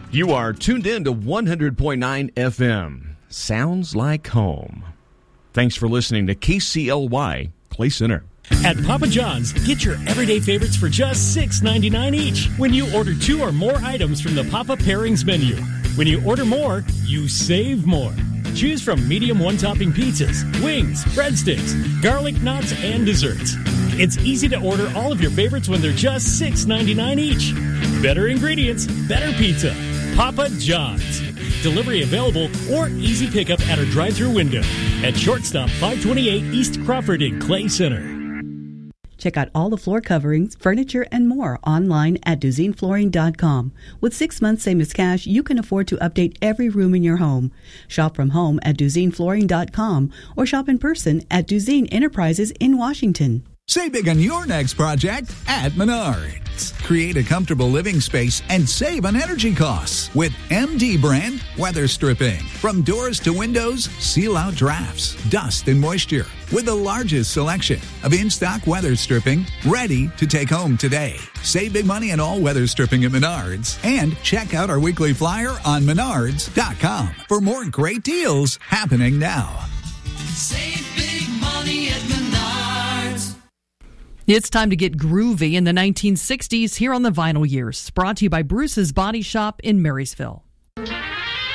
You are tuned in to 100.9 FM. Sounds like home. Thanks for listening to KCLY Clay Center. At Papa John's, get your everyday favorites for just $6.99 each when you order 2 or more items from the Papa Pairings menu. When you order more, you save more. Choose from medium one-topping pizzas, wings, breadsticks, garlic knots, and desserts. It's easy to order all of your favorites when they're just $6.99 each. Better ingredients, better pizza. Papa John's. Delivery available or easy pickup at our drive-thru window at Shortstop 528 East Crawford in Clay Center. Check out all the floor coverings, furniture, and more online at DuzinFlooring.com. With 6 months same as cash, you can afford to update every room in your home. Shop from home at DuzinFlooring.com or shop in person at Duzin Enterprises in Washington. Save big on your next project at Menards. Create a comfortable living space and save on energy costs with MD brand weather stripping. From doors to windows, seal out drafts, dust, and moisture with the largest selection of in-stock weather stripping ready to take home today. Save big money on all weather stripping at Menards and check out our weekly flyer on Menards.com for more great deals happening now. Save big money at Menards. It's time to get groovy in the 1960s here on the Vinyl Years. Brought to you by Bruce's Body Shop in Marysville.